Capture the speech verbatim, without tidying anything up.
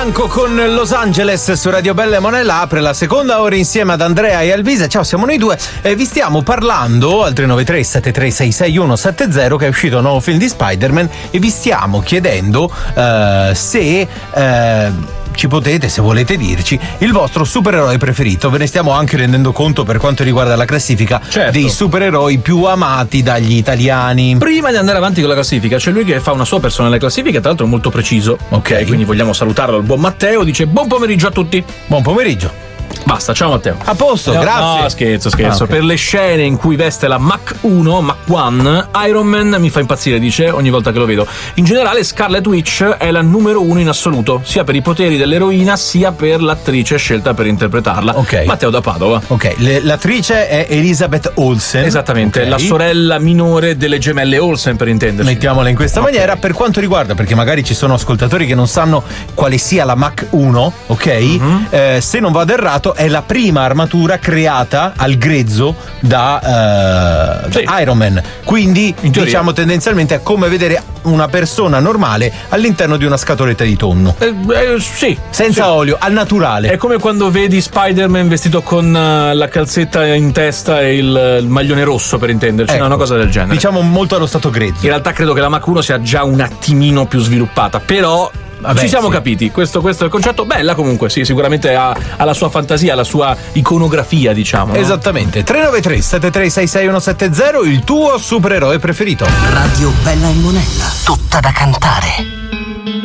Franco con Los Angeles su Radio Bella e Monella apre la seconda ora insieme ad Andrea e Alvise. Ciao, siamo noi due e vi stiamo parlando al tre nove tre sette tre sei sei uno sette zero che è uscito un nuovo film di Spider-Man e vi stiamo chiedendo uh, se uh, ci potete, se volete dirci, il vostro supereroe preferito. Ve ne stiamo anche rendendo conto per quanto riguarda la classifica, certo, dei supereroi più amati dagli italiani. Prima di andare avanti con la classifica, c'è lui che fa una sua personale classifica, tra l'altro molto preciso. Ok, quindi vogliamo salutarlo, il buon Matteo. Dice: buon pomeriggio a tutti. Buon pomeriggio. Basta, ciao Matteo. A posto, no, grazie. No, scherzo, scherzo. Ah, okay. Per le scene in cui veste la Mach uno, Mach uno, Iron Man mi fa impazzire, dice, ogni volta che lo vedo. In generale Scarlet Witch è la numero uno in assoluto, sia per i poteri dell'eroina, sia per l'attrice scelta per interpretarla. Ok. Matteo da Padova. Ok, Le, l'attrice è Elizabeth Olsen. Esattamente, okay, la sorella minore delle gemelle Olsen, per intenderci. Mettiamola in questa okay. maniera. Per quanto riguarda, perché magari ci sono ascoltatori che non sanno quale sia la Mach uno, ok? Mm-hmm. Eh, se non vado errato, è la prima armatura creata al grezzo da, uh, sì. da Iron Man. Quindi diciamo tendenzialmente è come vedere una persona normale all'interno di una scatoletta di tonno. Eh, eh, sì. Senza sì. olio, al naturale. È come quando vedi Spider-Man vestito con uh, la calzetta in testa e il, il maglione rosso, per intenderci, ecco, una cosa del genere. Diciamo molto allo stato grezzo. In realtà credo che la Mach uno sia già un attimino più sviluppata, però Vabbè, ci siamo sì. capiti, questo, questo è il concetto. Bella comunque, sì, sicuramente ha, ha la sua fantasia, la sua iconografia, diciamo, no? Esattamente. tre nove tre sette tre sei sei uno sette zero, il tuo supereroe preferito. Radio Bella e Monella, tutta da cantare.